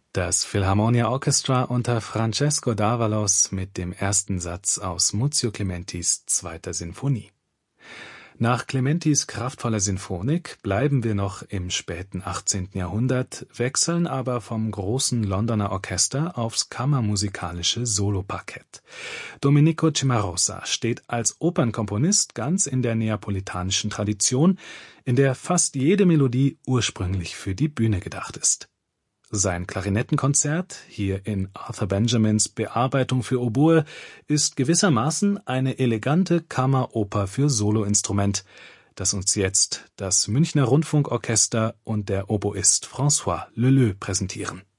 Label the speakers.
Speaker 1: Das Philharmonia Orchestra unter Francesco D'Avalos mit dem ersten Satz aus Muzio Clementis zweiter Sinfonie. Nach Clementis kraftvoller Sinfonik bleiben wir noch im späten 18. Jahrhundert, wechseln aber vom großen Londoner Orchester aufs kammermusikalische Soloparkett. Domenico Cimarosa steht als Opernkomponist ganz in der neapolitanischen Tradition, in der fast jede Melodie ursprünglich für die Bühne gedacht ist. Sein Klarinettenkonzert, hier in Arthur Benjamins Bearbeitung für Oboe, ist gewissermaßen eine elegante Kammeroper für Soloinstrument, das uns jetzt das Münchner Rundfunkorchester und der Oboist François Leleux präsentieren.